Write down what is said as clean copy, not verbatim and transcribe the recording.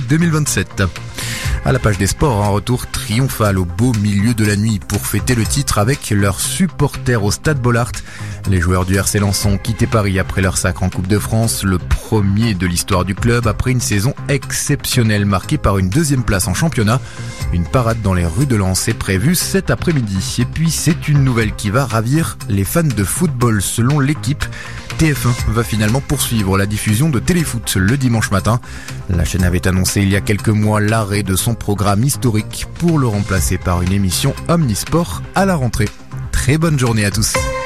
2027. À la page des sports, un retour triomphal au beau milieu de la nuit pour fêter le titre avec leurs supporters au Stade Bollaert. Les joueurs du RC Lens ont quitté Paris après leur sacre en Coupe de France, le premier de l'histoire du club après une saison exceptionnelle marquée par une deuxième place en championnat. Une parade dans les rues de Lens est prévue cet après-midi. Et puis c'est une nouvelle qui va ravir les fans de football selon l'équipe. TF1 va finalement poursuivre la diffusion de Téléfoot le dimanche matin. La chaîne avait annoncé il y a quelques mois l'arrêt de son programme historique pour le remplacer par une émission Omnisport à la rentrée. Très bonne journée à tous.